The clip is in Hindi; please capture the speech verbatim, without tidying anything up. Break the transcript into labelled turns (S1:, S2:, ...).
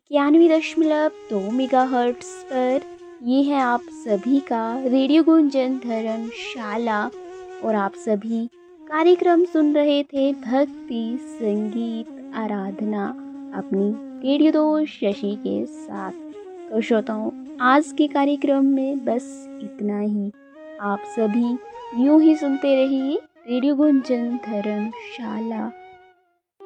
S1: इक्यानवे दशमलव दो मेगा हर्ट्स पर ये है आप सभी का रेडियो गुंजन धर्मशाला। और आप सभी कार्यक्रम सुन रहे थे भक्ति संगीत आराधना अपनी रेडियो दोस्त शशि के साथ। तो श्रोताओं, आज के कार्यक्रम में बस इतना ही। आप सभी यूं ही सुनते रहिए रेडियो गुंजन धर्मशाला।